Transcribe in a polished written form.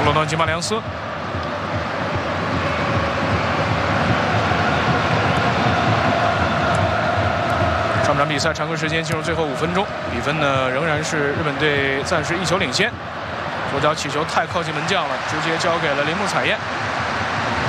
罗诺吉马良斯。上半场比赛常规时间进入最后5分钟，比分呢仍然是日本队暂时1球领先。左脚起球太靠近门将了，直接交给了铃木彩彦。